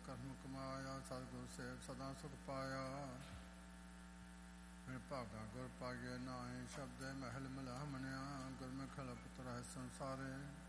ਕਰਮ ਕਮਾਇਆ, ਸਤਿਗੁਰ ਸੇਵ ਸਦਾ ਸੁਖ ਪਾਇਆ। ਬਿਨ ਭਾਗਾ ਗੁਰ ਪਾਈਏ ਨਾਏ, ਸ਼ਬਦੇ ਮਹਿਲ ਮਿਲਾ ਮੰਨਿਆ। ਗੁਰਮੁਖ ਲਪਤ ਰਹਿ ਸੰਸਾਰੇ,